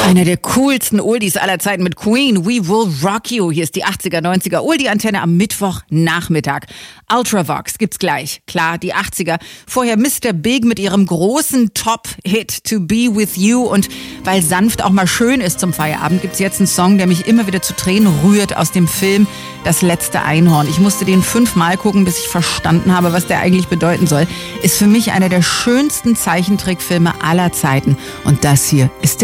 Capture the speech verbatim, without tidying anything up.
Einer der coolsten Oldies aller Zeiten mit Queen, We Will Rock You. Hier ist die achtziger, neunziger Oldie-Antenne am Mittwochnachmittag. Ultravox gibt's gleich. Klar, die achtziger. Vorher Mister Big mit ihrem großen Top-Hit To Be With You. Und weil sanft auch mal schön ist zum Feierabend, gibt's jetzt einen Song, der mich immer wieder zu Tränen rührt aus dem Film Das letzte Einhorn. Ich musste den fünfmal gucken, bis ich verstanden habe, was der eigentlich bedeuten soll. Ist für mich einer der schönsten Zeichentrickfilme aller Zeiten. Und das hier ist